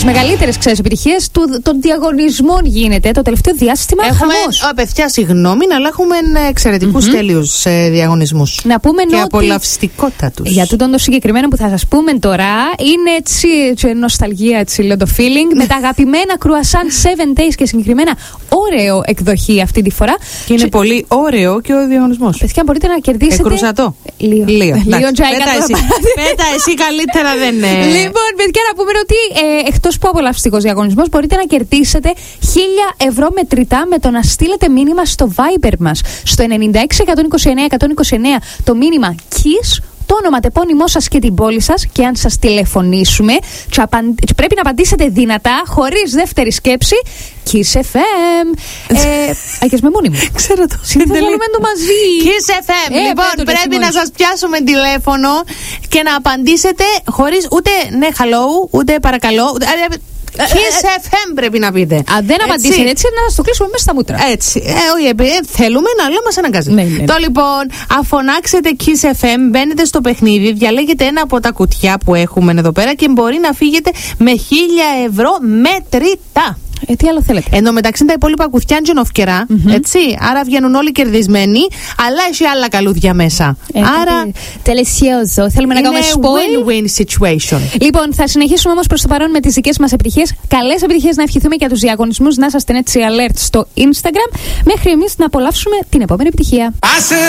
μεγαλύτερες επιτυχίες των διαγωνισμών γίνεται το τελευταίο διάστημα. Έχουμε, παιδιά, συγγνώμη, αλλά έχουμε εξαιρετικούς τέλειους διαγωνισμούς. Να πούμε και απολαυστικότατους. Για τούτον το συγκεκριμένο που θα σας πούμε τώρα είναι έτσι νοσταλγία, έτσι λέω το feeling. Με τα αγαπημένα κρουασάν 7 Days και συγκεκριμένα ωραίο εκδοχή αυτή τη φορά. Και είναι πολύ ωραίο και ο διαγωνισμός. Παιδιά, μπορείτε να κερδίσετε. Κρουσατό. Λίγο. Πέτα εσύ καλύτερα δεν είναι. Λοιπόν, παιδιά, να πούμε ότι εκτός που απολαυστικός διαγωνισμός, μπορείτε να κερδίσετε 1.000 ευρώ μετρητά με το να στείλετε μήνυμα στο Viber μας. Στο 96-129-129 το μήνυμα KISS, το όνομα, τεπώνυμό σας και την πόλη σας, και αν σας τηλεφωνήσουμε πρέπει να απαντήσετε δυνατά, χωρίς δεύτερη σκέψη, Kiss FM. Αγιώς με μόνη μου. Ξέρω το. Συνήθως λέμε το μαζί. Kiss FM. Λοιπόν, πρέπει να σας πιάσουμε τηλέφωνο και να απαντήσετε χωρίς ούτε ναι, hello, ούτε παρακαλώ. Kiss FM πρέπει να πείτε. Αν δεν απαντήσετε έτσι, να σας το κλείσουμε μέσα στα μούτρα. Έτσι. Όχι, θέλουμε, αλλά μας αναγκάζει. Ναι. Το λοιπόν, αφωνάξετε Kiss FM, μπαίνετε στο παιχνίδι, διαλέγετε ένα από τα κουτιά που έχουμε εδώ πέρα και μπορεί να φύγετε με 1.000 ευρώ μετρητά. Τι άλλο θέλετε. Εν τω μεταξύ τα υπόλοιπα κουτιά είναι γενοφκερά, έτσι. Άρα βγαίνουν όλοι κερδισμένοι, αλλά έχει άλλα καλούδια μέσα. Άρα. Τελεσιόζο. Θέλουμε να κάνουμε spoil. Win-win situation. Λοιπόν, θα συνεχίσουμε όμως προς το παρόν με τις δικές μας επιτυχίες. Καλές επιτυχίες να ευχηθούμε για τους διαγωνισμούς. Να είσαστε έτσι alert στο Instagram. Μέχρι εμείς να απολαύσουμε την επόμενη επιτυχία.